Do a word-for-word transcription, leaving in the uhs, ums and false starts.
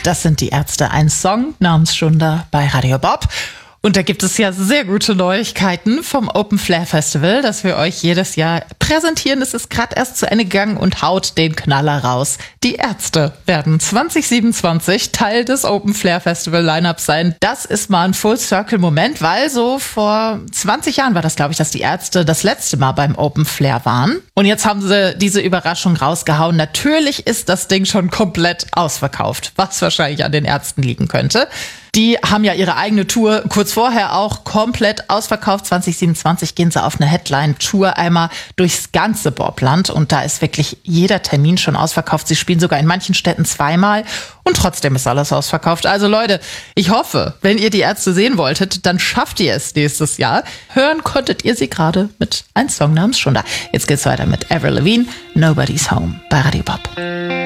Das sind die Ärzte, ein Song namens Schunder bei Radio Bob. Und da gibt es ja sehr gute Neuigkeiten vom Open Flair Festival, das wir euch jedes Jahr präsentieren. Es ist gerade erst zu Ende gegangen und haut den Knaller raus. Die Ärzte werden zwanzig siebenundzwanzig Teil des Open Flair Festival Lineups sein. Das ist mal ein Full-Circle-Moment, weil so vor zwanzig Jahren war das, glaube ich, dass die Ärzte das letzte Mal beim Open Flair waren. Und jetzt haben sie diese Überraschung rausgehauen. Natürlich ist das Ding schon komplett ausverkauft, was wahrscheinlich an den Ärzten liegen könnte. Die haben ja ihre eigene Tour kurz vorher auch komplett ausverkauft. zwanzig siebenundzwanzig gehen sie auf eine Headline-Tour einmal durchs ganze Bobland und da ist wirklich jeder Termin schon ausverkauft. Sie spielen sogar in manchen Städten zweimal und trotzdem ist alles ausverkauft. Also Leute, ich hoffe, wenn ihr die Ärzte sehen wolltet, dann schafft ihr es nächstes Jahr. Hören konntet ihr sie gerade mit einem Song namens Schunder. Jetzt geht's weiter mit Avril Lavigne, Nobody's Home bei Radio Bob.